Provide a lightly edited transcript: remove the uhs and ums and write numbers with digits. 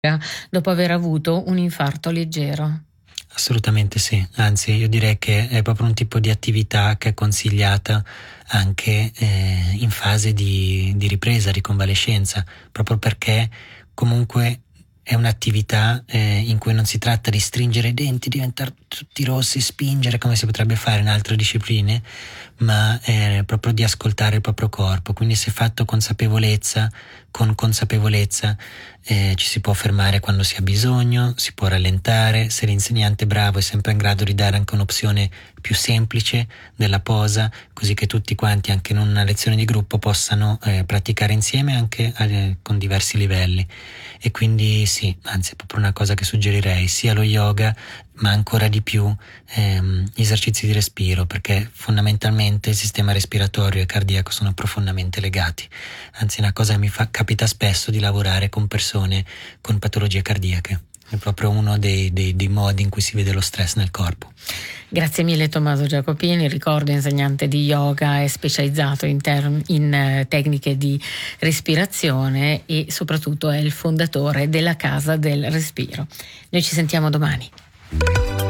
dopo aver avuto un infarto leggero. Assolutamente sì, anzi io direi che è proprio un tipo di attività che è consigliata anche in fase di ripresa, di convalescenza, proprio perché comunque è un'attività in cui non si tratta di stringere i denti, diventare tutti rossi, spingere come si potrebbe fare in altre discipline, ma proprio di ascoltare il proprio corpo. Quindi se fatto con consapevolezza ci si può fermare quando si ha bisogno, si può rallentare. Se l'insegnante è bravo è sempre in grado di dare anche un'opzione più semplice della posa, così che tutti quanti anche in una lezione di gruppo possano praticare insieme anche con diversi livelli. E quindi sì, anzi è proprio una cosa che suggerirei, sia lo yoga ma ancora di più gli esercizi di respiro, perché fondamentalmente il sistema respiratorio e cardiaco sono profondamente legati. Anzi, una cosa che capita spesso di lavorare con persone con patologie cardiache. È proprio uno dei modi in cui si vede lo stress nel corpo. Grazie mille Tommaso Giacopini, ricordo insegnante di yoga e specializzato in tecniche di respirazione e soprattutto è il fondatore della Casa del Respiro. Noi ci sentiamo domani.